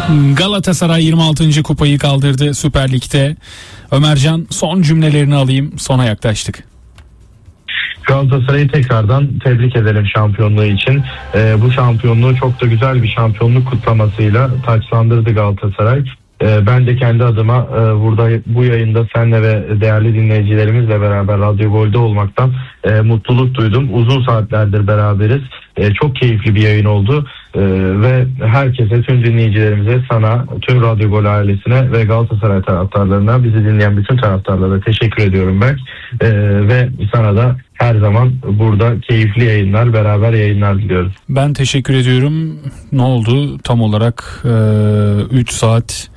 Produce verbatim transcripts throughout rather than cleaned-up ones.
Galatasaray yirmi altıncı kupayı kaldırdı Süper Lig'de. Ömercan, son cümlelerini alayım, sona yaklaştık. Galatasaray'ı tekrardan tebrik edelim şampiyonluğu için. Ee, bu şampiyonluğu çok da güzel bir şampiyonluk kutlamasıyla taçlandırdı Galatasaray. Ee, ben de kendi adıma e, burada bu yayında senle ve değerli dinleyicilerimizle beraber Radyo Gol'de olmaktan e, mutluluk duydum. Uzun saatlerdir beraberiz. E, çok keyifli bir yayın oldu. Ee, ve herkese, tüm dinleyicilerimize, sana, tüm Radyo Gol ailesine ve Galatasaray taraftarlarına, bizi dinleyen bütün taraftarlara teşekkür ediyorum ben. Ee, ve sana da her zaman burada keyifli yayınlar, beraber yayınlar diliyorum. Ben teşekkür ediyorum. Ne oldu? Tam olarak e, üç saat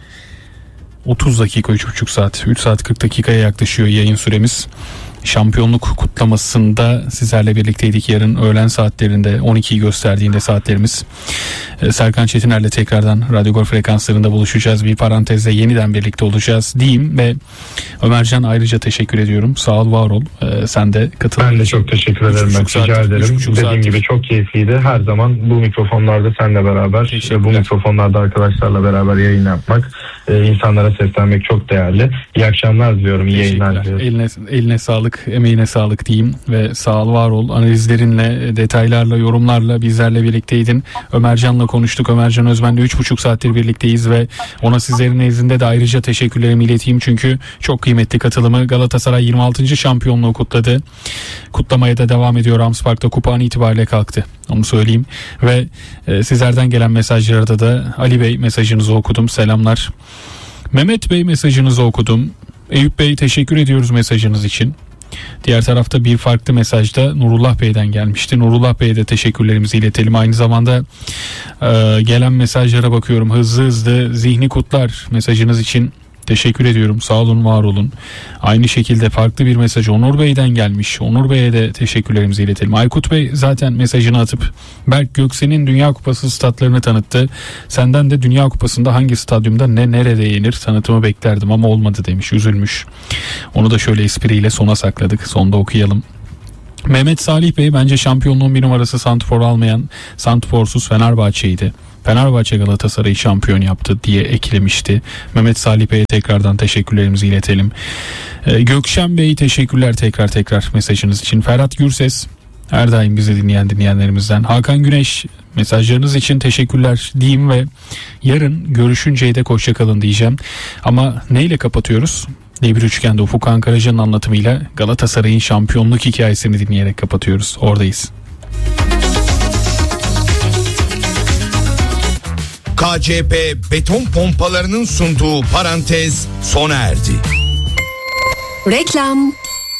otuz dakika, üç buçuk saat, üç saat kırk dakikaya yaklaşıyor yayın süremiz. Şampiyonluk kutlamasında sizlerle birlikteydik. Yarın öğlen saatlerinde, on ikiyi gösterdiğinde saatlerimiz, Serkan Çetiner'le tekrardan Radyo Gol frekanslarında buluşacağız. Bir parantezle yeniden birlikte olacağız diyeyim ve Ömercan, ayrıca teşekkür ediyorum. Sağ ol, var ol. Ee, sen de katıldın. Ben de çok teşekkür ederim. Ben rica ederim. Dediğim saattir. gibi çok keyifliydi. Her zaman bu mikrofonlarda seninle beraber, bu mikrofonlarda arkadaşlarla beraber yayın yapmak, e, insanlara seslenmek çok değerli. İyi akşamlar diliyorum. İyi yayınlar diliyorum. Eline, eline sağlık, emeğine sağlık diyeyim ve sağ ol, var ol. Analizlerinle, detaylarla, yorumlarla bizlerle birlikteydin. Ömercan'la konuştuk. Ömercan Özmen'le üç buçuk saattir birlikteyiz ve ona sizlerin nezdinde de ayrıca teşekkürlerimi ileteyim. Çünkü çok kıymetli katılımı. Galatasaray yirmi altıncı şampiyonluğu kutladı. Kutlamaya da devam ediyor. Rams Park'ta kupa an itibariyle kalktı. Onu söyleyeyim. Ve e, sizlerden gelen mesajlarda da Ali Bey mesajınızı okudum. Selamlar. Mehmet Bey mesajınızı okudum. Eyüp Bey, teşekkür ediyoruz mesajınız için. Diğer tarafta bir farklı mesajda Nurullah Bey'den gelmişti. Nurullah Bey'e de teşekkürlerimizi iletelim. Aynı zamanda e, gelen mesajlara bakıyorum. Hızlı hızlı zihni kutlar mesajınız için teşekkür ediyorum. Sağ olun, var olun. Aynı şekilde farklı bir mesaj Onur Bey'den gelmiş. Onur Bey'e de teşekkürlerimizi iletelim. Aykut Bey zaten mesajını atıp Berk Göksen'in Dünya Kupası statlarını tanıttı. Senden de Dünya Kupası'nda hangi stadyumda ne nerede yenir tanıtımı beklerdim ama olmadı demiş. Üzülmüş. Onu da şöyle espriyle sona sakladık. Sonda okuyalım. Mehmet Salih Bey, bence şampiyonluğun bir numarası santrfor almayan, santrforsuz Fenerbahçe'ydi. Fenerbahçe Galatasaray'ı şampiyon yaptı diye eklemişti. Mehmet Salih Bey'e tekrardan teşekkürlerimizi iletelim. Ee, Gökşen Bey, teşekkürler tekrar tekrar mesajınız için. Ferhat Gürses, her daim bizi dinleyen dinleyenlerimizden. Hakan Güneş, mesajlarınız için teşekkürler diyeyim ve yarın görüşünceye de hoşça kalın diyeceğim. Ama neyle kapatıyoruz? D bir Üçgen'de Ufuk Ankaracı'nın anlatımıyla Galatasaray'ın şampiyonluk hikayesini dinleyerek kapatıyoruz. Oradayız. K C P beton pompalarının sunduğu parantez sona erdi. Reklam.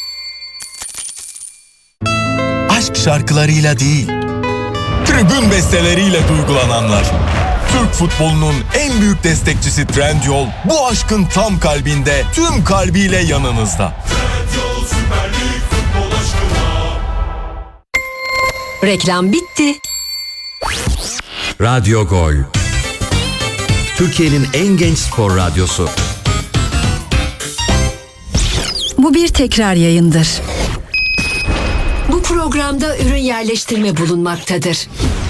Aşk şarkılarıyla değil, tribün besteleriyle duygulananlar. Türk futbolunun en büyük destekçisi Trendyol bu aşkın tam kalbinde, tüm kalbiyle yanınızda. Trendyol Süper Lig futbol aşkına. Reklam bitti. Radyo Gol, Türkiye'nin en genç spor radyosu. Bu bir tekrar yayındır. Bu programda ürün yerleştirme bulunmaktadır.